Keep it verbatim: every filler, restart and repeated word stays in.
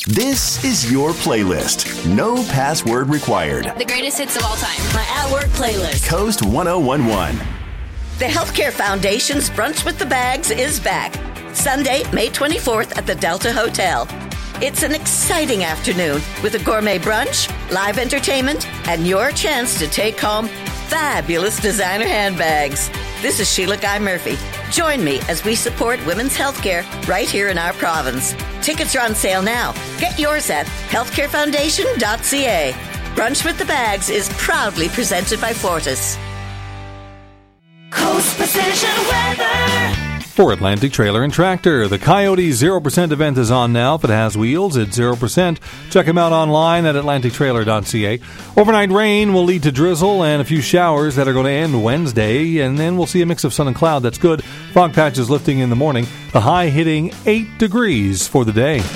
This is your playlist. No password required. The greatest hits of all time. My at-work playlist. Coast one oh one one. The Healthcare Foundation's Brunch with the Bags is back. Sunday, May twenty-fourth at the Delta Hotel. It's an exciting afternoon with a gourmet brunch, live entertainment, and your chance to take home fabulous designer handbags. This is Sheila Guy Murphy. Join me as we support women's healthcare right here in our province. Tickets are on sale now. Get yours at healthcare foundation dot c a. Brunch with the Bags is proudly presented by Fortis. Coast Precision Weather. For Atlantic Trailer and Tractor, the Coyote zero percent event is on now. If it has wheels, it's zero percent. Check them out online at atlantic trailer dot c a. Overnight rain will lead to drizzle and a few showers that are going to end Wednesday, and then we'll see a mix of sun and cloud. That's good. Fog patches lifting in the morning. The high hitting eight degrees for the day.